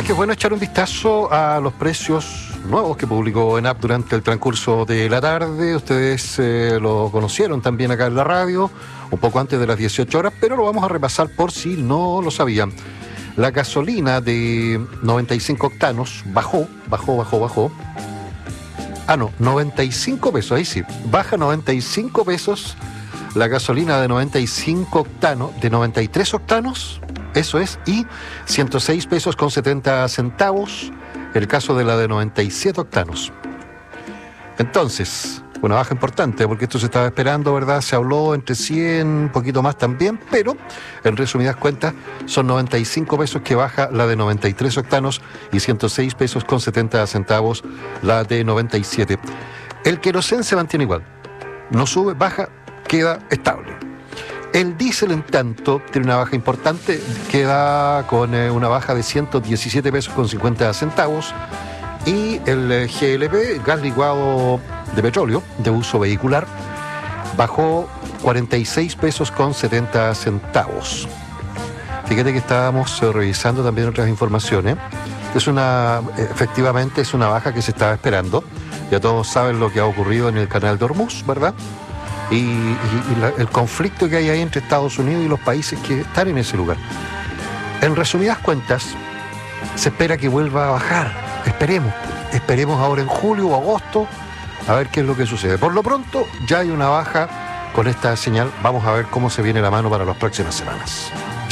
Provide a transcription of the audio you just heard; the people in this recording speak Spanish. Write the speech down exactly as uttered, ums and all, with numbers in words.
verdad que es bueno echar un vistazo a los precios nuevos que publicó ENAP durante el transcurso de la tarde. Ustedes eh, lo conocieron también acá en la radio, un poco antes de las dieciocho horas, pero lo vamos a repasar por si no lo sabían. La gasolina de noventa y cinco octanos bajó, bajó, bajó, bajó. Ah, no, noventa y cinco pesos, ahí sí, baja noventa y cinco pesos. La gasolina de noventa y cinco octanos, de noventa y tres octanos, eso es, y ciento seis pesos con setenta centavos, el caso de la de noventa y siete octanos. Entonces, una baja importante, porque esto se estaba esperando, ¿verdad? Se habló entre cien, un poquito más también, pero en resumidas cuentas son noventa y cinco pesos que baja la de noventa y tres octanos y ciento seis pesos con setenta centavos la de noventa y siete. El querosén se mantiene igual, no sube, baja, queda estable. El diésel, en tanto, tiene una baja importante, queda con eh, una baja de ciento diecisiete pesos con cincuenta centavos, y el eh, G L P, gas licuado de petróleo de uso vehicular, bajó cuarenta y seis pesos con setenta centavos. Fíjate que estábamos eh, revisando también otras informaciones. Es una, efectivamente es una baja que se estaba esperando. Ya todos saben lo que ha ocurrido en el canal de Hormuz, ¿verdad? Y, y, y la, el conflicto que hay ahí entre Estados Unidos y los países que están en ese lugar. En resumidas cuentas, se espera que vuelva a bajar. Esperemos, esperemos ahora en julio o agosto a ver qué es lo que sucede. Por lo pronto, ya hay una baja con esta señal. Vamos a ver cómo se viene la mano para las próximas semanas.